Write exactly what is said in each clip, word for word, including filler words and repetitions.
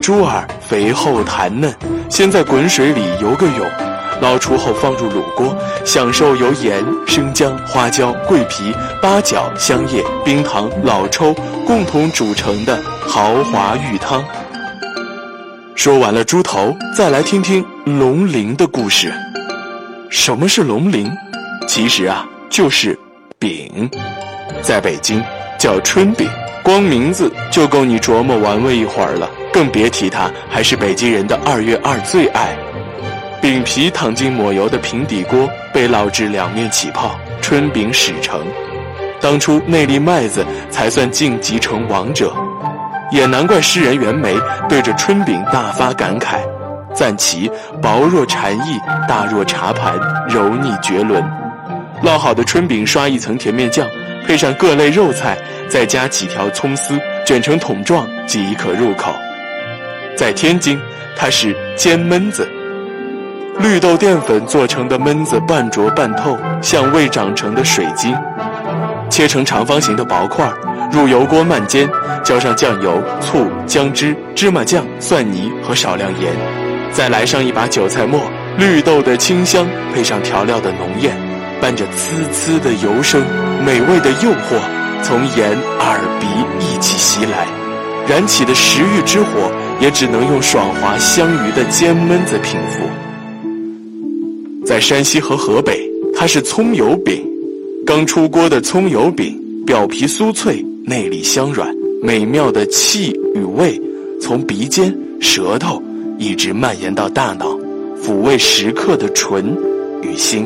猪耳肥厚弹嫩，先在滚水里游个泳，捞出后放入卤锅，享受由盐、生姜、花椒、桂皮、八角、香叶、冰糖、老抽共同煮成的豪华御汤。说完了猪头，再来听听龙鳞的故事。什么是龙鳞？其实啊，就是饼，在北京叫春饼，光名字就够你琢磨玩味一会儿了，更别提它还是北京人的二月二最爱。饼皮躺进抹油的平底锅，被烙至两面起泡，春饼始成。当初那粒麦子才算晋级成王者，也难怪诗人袁枚对着春饼大发感慨，赞其薄若蝉翼，大若茶盘，柔腻绝伦。烙好的春饼刷一层甜面酱，配上各类肉菜，再加几条葱丝，卷成筒状即可入口。在天津，它是煎焖子，绿豆淀粉做成的焖子半浊半透，像未长成的水晶，切成长方形的薄块，入油锅慢煎，浇上酱油、醋、姜汁、芝麻酱、蒜泥和少量盐，再来上一把韭菜末，绿豆的清香配上调料的浓艳，伴着呲呲的油声，美味的诱惑从眼、耳、鼻一起袭来，燃起的食欲之火也只能用爽滑香鱼的煎焖子平复。在山西和河北，它是葱油饼。刚出锅的葱油饼，表皮酥脆，内里香软，美妙的气与味从鼻尖、舌头一直蔓延到大脑，抚慰食客的唇与心。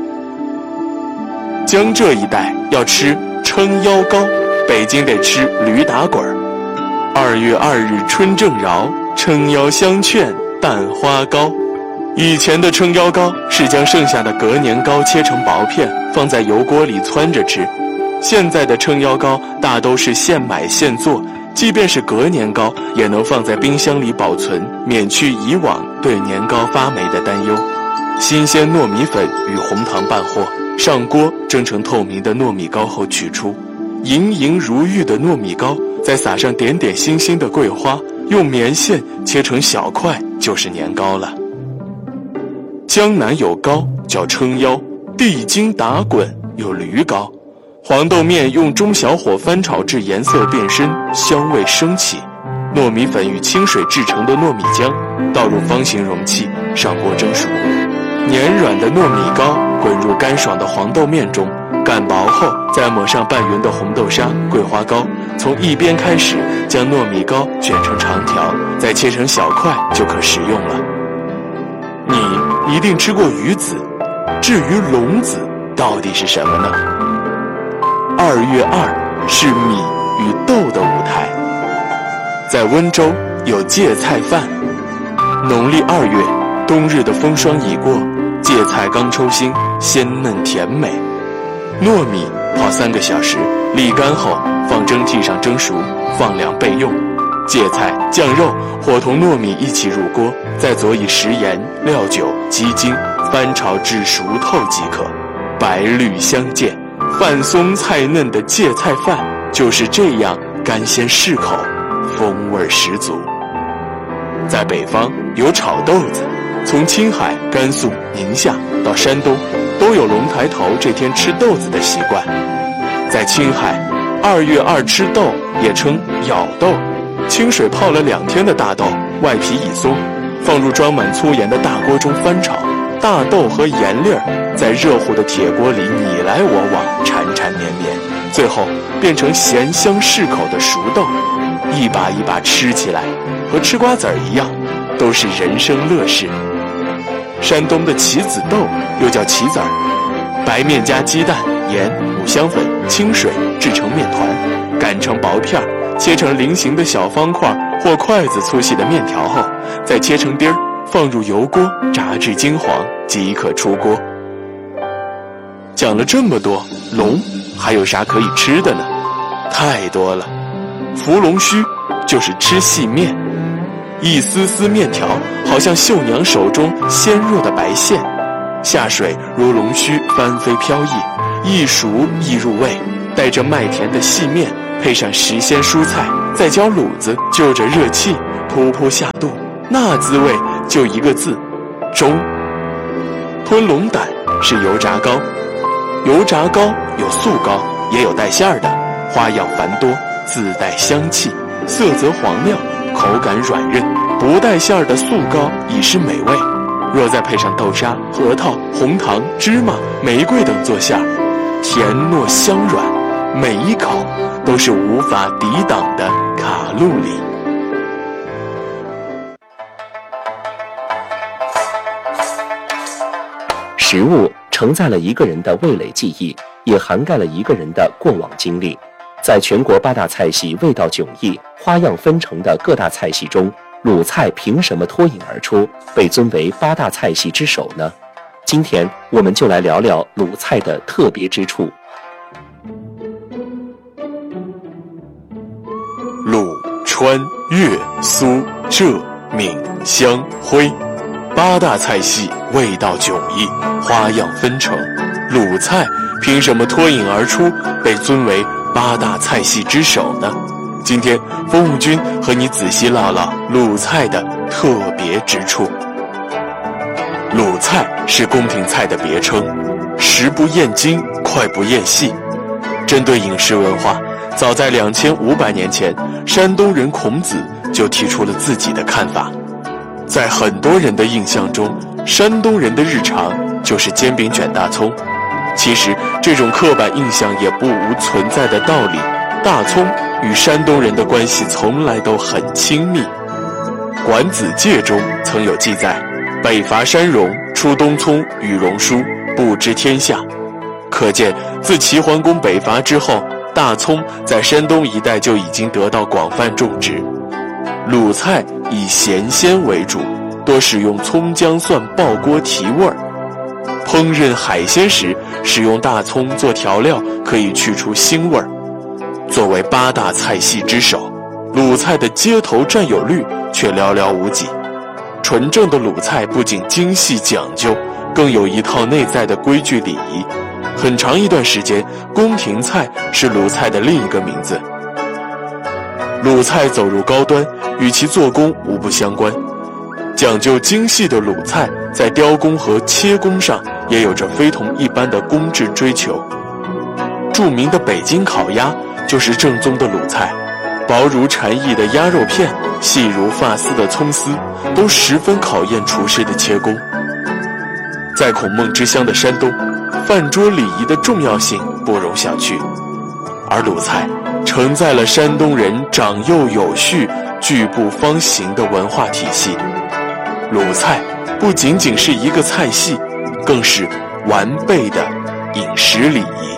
江浙一带要吃撑腰糕，北京得吃驴打滚儿。二月二日春正饶，撑腰相劝蛋花糕。以前的撑腰糕是将剩下的隔年糕切成薄片，放在油锅里汆着吃。现在的撑腰糕大都是现买现做，即便是隔年糕也能放在冰箱里保存，免去以往对年糕发霉的担忧。新鲜糯米粉与红糖拌和，上锅蒸成透明的糯米糕后取出，莹莹如玉的糯米糕再撒上点点星星的桂花，用棉线切成小块就是年糕了。江南有糕叫撑腰，地精打滚有驴糕。黄豆面用中小火翻炒至颜色变深，香味升起。糯米粉与清水制成的糯米浆倒入方形容器，上锅蒸熟。黏软的糯米糕滚入干爽的黄豆面中，擀薄后再抹上拌匀的红豆沙、桂花糕，从一边开始将糯米糕卷成长条，再切成小块就可食用了。你一定吃过鱼子，至于龙子到底是什么呢？二月二是米与豆的舞台。在温州有芥菜饭。农历二月，冬日的风霜已过，芥菜刚抽新，鲜嫩甜美。糯米泡三个小时，沥干后放蒸屉上蒸熟，放凉备用。芥菜、酱肉或同糯米一起入锅，再佐以食盐、料酒、鸡精，翻炒至熟透即可。白绿相间，饭松菜嫩的芥菜饭就是这样甘鲜适口，风味十足。在北方有炒豆子，从青海、甘肃、宁夏到山东，都有龙抬头这天吃豆子的习惯。在青海，二月二吃豆也称咬豆。清水泡了两天的大豆，外皮已松，放入装满粗盐的大锅中翻炒，大豆和盐粒儿在热乎的铁锅里你来我往，缠缠绵绵，最后变成咸香适口的熟豆，一把一把吃起来，和吃瓜子儿一样，都是人生乐事。山东的棋子豆又叫棋子儿，白面加鸡蛋、盐、五香粉、清水制成面团，擀成薄片，切成菱形的小方块或筷子粗细的面条后，再切成丁儿，放入油锅炸至金黄即可出锅。讲了这么多，龙还有啥可以吃的呢？太多了。伏龙须就是吃细面，一丝丝面条好像绣娘手中纤弱的白线，下水如龙须翻飞飘逸，易熟易入味，带着麦甜的细面，配上时鲜蔬菜，再浇卤子，就着热气， 噗噗下肚，那滋味就一个字：中。吞龙胆是油炸糕，油炸糕有素糕，也有带馅儿的，花样繁多，自带香气，色泽黄亮，口感软韧。不带馅儿的素糕已是美味，若再配上豆沙、核桃、红糖、芝麻、玫瑰等做馅儿，甜糯香软，每一口都是无法抵挡的卡路里。 食物承载了一个人的味蕾记忆，也涵盖了一个人的过往经历。在全国八大菜系味道迥异、花样纷呈的各大菜系中，鲁菜凭什么脱颖而出，被尊为八大菜系之首呢？今天我们就来聊聊鲁菜的特别之处。 鲁、川、粤、苏、浙、闽、湘、徽，八大菜系味道迥异，花样纷呈。鲁菜凭什么脱颖而出，被尊为八大菜系之首呢？今天风物君和你仔细唠唠鲁菜的特别之处。鲁菜是宫廷菜的别称，食不厌精，脍不厌细。针对饮食文化，早在两千五百年前，山东人孔子就提出了自己的看法。在很多人的印象中，山东人的日常就是煎饼卷大葱。其实这种刻板印象也不无存在的道理，大葱与山东人的关系从来都很亲密。《管子·戒》中曾有记载，北伐山戎，出东葱与戎书，布知天下。可见自齐桓公北伐之后，大葱在山东一带就已经得到广泛种植。鲁菜以咸鲜为主，多使用葱姜蒜爆锅提味儿。烹饪海鲜时使用大葱做调料，可以去除腥味儿。作为八大菜系之首，鲁菜的街头占有率却寥寥无几。纯正的鲁菜不仅精细讲究，更有一套内在的规矩礼仪。很长一段时间，宫廷菜是鲁菜的另一个名字。鲁菜走入高端，与其做工无不相关。讲究精细的鲁菜，在雕工和切工上也有着非同一般的工质追求。著名的北京烤鸭就是正宗的鲁菜，薄如蝉翼的鸭肉片，细如发丝的葱丝，都十分考验厨师的切工。在孔孟之乡的山东，饭桌礼仪的重要性不容小觑，而鲁菜承载了山东人长幼有序、巨步方行的文化体系。鲁菜不仅仅是一个菜系，更是完备的饮食礼仪。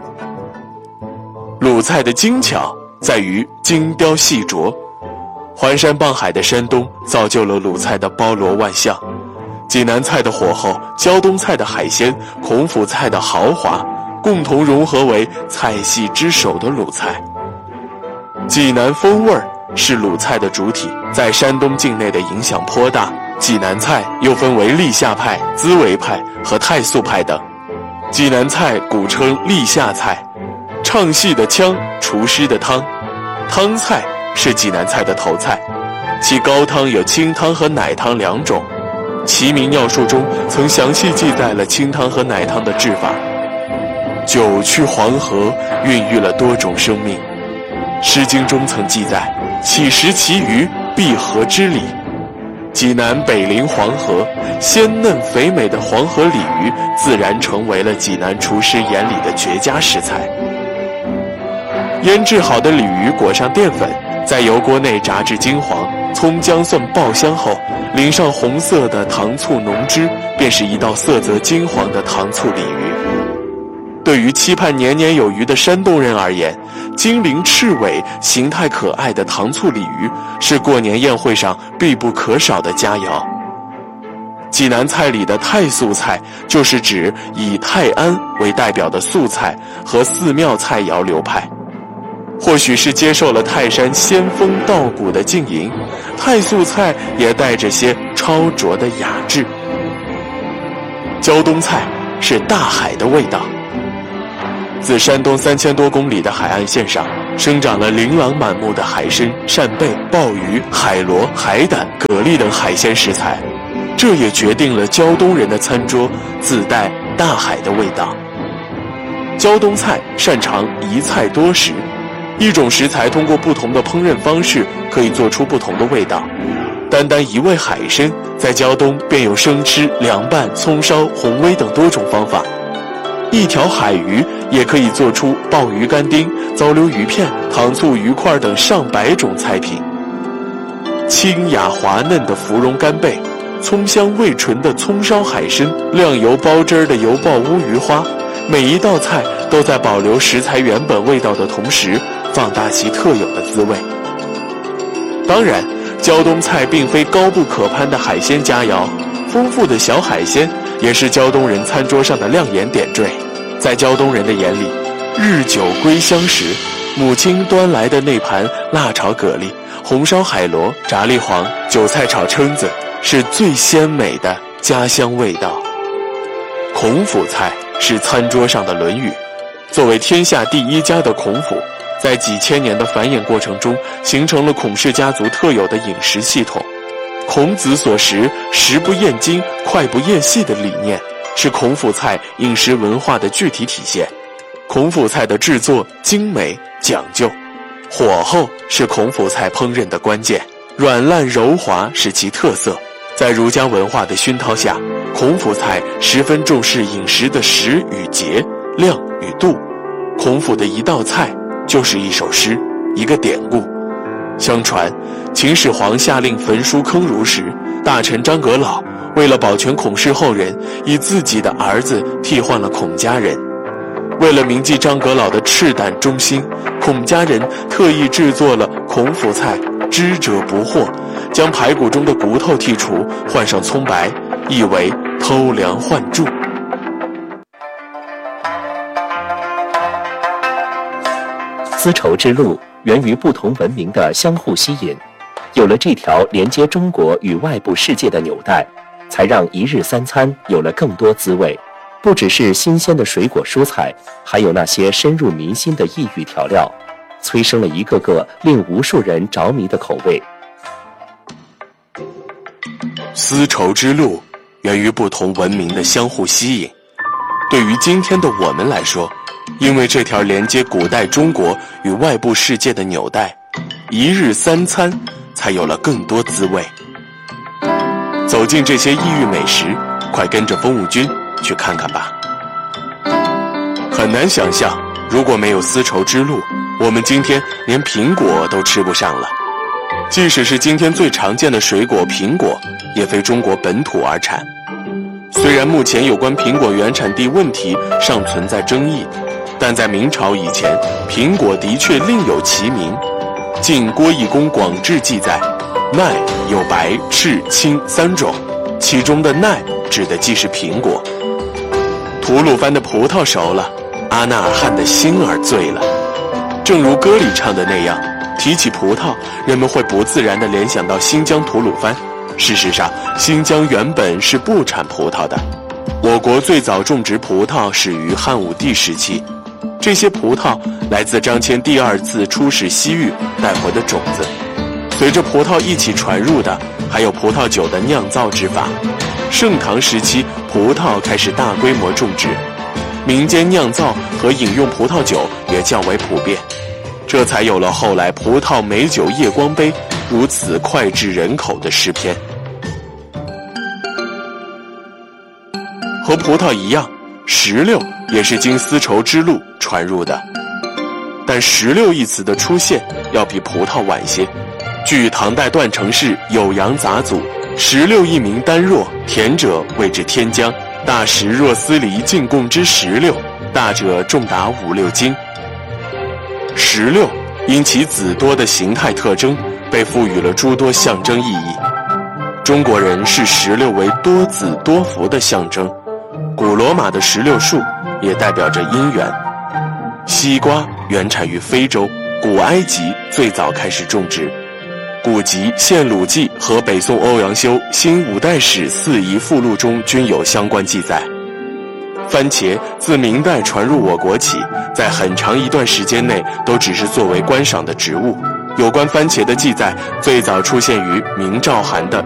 鲁菜的精巧在于精雕细琢，环山傍海的山东造就了鲁菜的包罗万象。济南菜的火候，胶东菜的海鲜，孔府菜的豪华，共同融合为菜系之首的鲁菜。济南风味是鲁菜的主体，在山东境内的影响颇大。济南菜又分为历下派、资维派和太素派等。济南菜古称历下菜，唱戏的腔，厨师的汤。汤菜是济南菜的头菜，其高汤有清汤和奶汤两种。《齐民要术》中曾详细记载了清汤和奶汤的制法。九曲黄河孕育了多种生命。《诗经》中曾记载，岂食其鱼，必河之礼。济南北临黄河，鲜嫩肥美的黄河鲤鱼自然成为了济南厨师眼里的绝佳食材。腌制好的鲤鱼裹上淀粉，在油锅内炸至金黄，葱姜蒜爆香后，淋上红色的糖醋浓汁，便是一道色泽金黄的糖醋鲤鱼。对于期盼年年有余的山东人而言，精灵赤尾、形态可爱的糖醋鲤鱼是过年宴会上必不可少的佳肴。济南菜里的太素菜，就是指以泰安为代表的素菜和寺庙菜肴流派。或许是接受了泰山仙风道骨的浸淫，太素菜也带着些超卓的雅致。胶东菜是大海的味道。自山东三千多公里的海岸线上， 生长了琳琅满目的海参、扇贝、鲍鱼、海螺、海胆、蛤蜊等海鲜食材，这也决定了胶东人的餐桌自带大海的味道。胶东菜擅长一菜多食，一种食材通过不同的烹饪方式可以做出不同的味道。单单一味海参，在胶东便有生吃、凉拌、葱烧、红煨等多种方法。一条海鱼也可以做出鲍鱼干丁、糟溜鱼片、糖醋鱼块等上百种菜品。清雅滑嫩的芙蓉干贝，葱香味醇的葱烧海参，亮油包汁儿的油爆乌鱼花，每一道菜都在保留食材原本味道的同时，放大其特有的滋味。当然，胶东菜并非高不可攀的海鲜佳肴，丰富的小海鲜也是胶东人餐桌上的亮眼点缀。在胶东人的眼里，日久归乡时，母亲端来的那盘辣炒蛤蜊、红烧海螺、炸栗黄、韭菜炒蛏子，是最鲜美的家乡味道。孔府菜是餐桌上的《论语》，作为天下第一家的孔府，在几千年的繁衍过程中，形成了孔氏家族特有的饮食系统。孔子所食，食不厌精，脍不厌细的理念，是孔府菜饮食文化的具体体现。孔府菜的制作精美讲究，火候是孔府菜烹饪的关键，软烂柔滑是其特色。在儒家文化的熏陶下，孔府菜十分重视饮食的时与节、量与度。孔府的一道菜就是一首诗，一个典故。相传，秦始皇下令焚书坑儒时，大臣张阁老为了保全孔氏后人，以自己的儿子替换了孔家人。为了铭记张阁老的赤胆忠心，孔家人特意制作了孔府菜知者不惑，将排骨中的骨头剔除，换上葱白，意为偷梁换柱。 丝绸之路源于不同文明的相互吸引，有了这条连接中国与外部世界的纽带，才让一日三餐有了更多滋味。不只是新鲜的水果蔬菜，还有那些深入民心的异域调料，催生了一个个令无数人着迷的口味。 丝绸之路源于不同文明的相互吸引。对于今天的我们来说，因为这条连接古代中国与外部世界的纽带，一日三餐才有了更多滋味。走进这些异域美食，快跟着风物君去看看吧。很难想象，如果没有丝绸之路，我们今天连苹果都吃不上了。即使是今天最常见的水果苹果，也非中国本土而产。虽然目前有关苹果原产地问题尚存在争议，但在明朝以前，苹果的确另有其名。晋郭义公广志记载，耐有白、赤、青三种，其中的耐指的即是苹果。吐鲁番的葡萄熟了，阿纳尔汗的心儿醉了。正如歌里唱的那样，提起葡萄，人们会不自然地联想到新疆吐鲁番。事实上，新疆原本是不产葡萄的。我国最早种植葡萄始于汉武帝时期，这些葡萄来自张骞第二次出使西域带回的种子。随着葡萄一起传入的，还有葡萄酒的酿造之法。盛唐时期，葡萄开始大规模种植，民间酿造和饮用葡萄酒也较为普遍，这才有了后来葡萄美酒夜光杯如此脍炙人口的诗篇。和葡萄一样，石榴也是经丝绸之路传入的，但石榴一词的出现要比葡萄晚些。据唐代段成式《酉阳杂俎》，石榴一名丹若，甜者谓之天浆，大石若丝梨进贡之石榴，大者重达五六斤。石榴因其籽多的形态特征，被赋予了诸多象征意义。中国人视石榴为多子多福的象征，古罗马的石榴树也代表着姻缘。西瓜原产于非洲，古埃及最早开始种植。古籍《献鲁记》和北宋欧阳修《新五代史四夷附录》中均有相关记载。 番茄自明代传入我国起，在很长一段时间内都只是作为观赏的植物。有关番茄的记载最早出现于明兆涵的